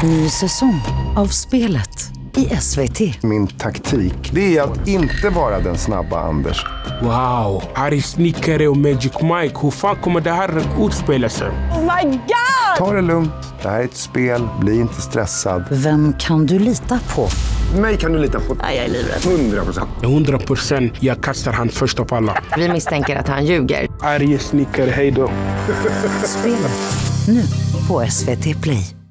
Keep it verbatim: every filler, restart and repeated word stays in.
Ny säsong av spelet i S V T. Min taktik, det är att inte vara den snabba Anders. Wow, här är snickare och Magic Mike. Hur fan kommer det här utspela sig? Oh my god! Ta det lugnt, det här är ett spel, bli inte stressad. Vem kan du lita på? Mig kan du lita på. Nej, jag är livrädd. hundra procent. hundra procent jag kastar han först av alla. Vi misstänker att han ljuger. Arg snickare, hej då. Spelet nu på S V T Play.